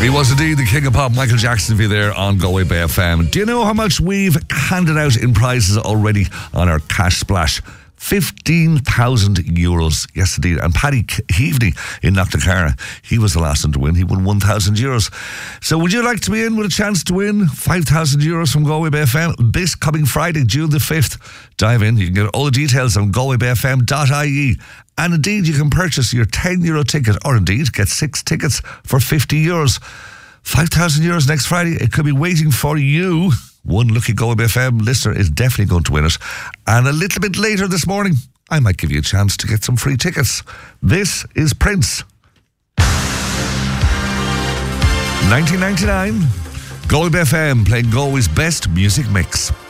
He was indeed the king of pop, Michael Jackson, for you there on Galway Bay FM. Do you know how much we've handed out in prizes already on our Cash Splash? €15,000. Yes, indeed. And Paddy Heavney in Knocknacarra, he was the last one to win. He won €1,000. So would you like to be in with a chance to win €5,000 from Galway Bay FM this coming Friday, June the 5th? Dive in. You can get all the details on galwaybayfm.ie. And indeed, you can purchase your €10 ticket, or indeed get 6 tickets for €50. €5,000 next Friday. It could be waiting for you. One lucky Galway Bay FM listener is definitely going to win it. And a little bit later this morning, I might give you a chance to get some free tickets. This is Prince. 1999, Galway Bay FM playing Galway's best music mix.